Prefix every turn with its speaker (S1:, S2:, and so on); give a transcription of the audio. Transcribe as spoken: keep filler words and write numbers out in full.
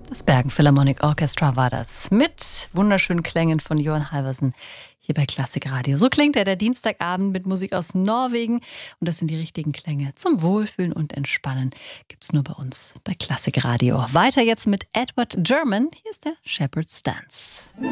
S1: Das Bergen Philharmonic Orchestra war das mit wunderschönen Klängen von Johan Halvorsen hier bei Klassik Radio. So klingt er der Dienstagabend mit Musik aus Norwegen und das sind die richtigen Klänge zum Wohlfühlen und Entspannen. Gibt's nur bei uns bei Klassik Radio. Weiter jetzt mit Edward German. Hier ist der Shepherd's Dance.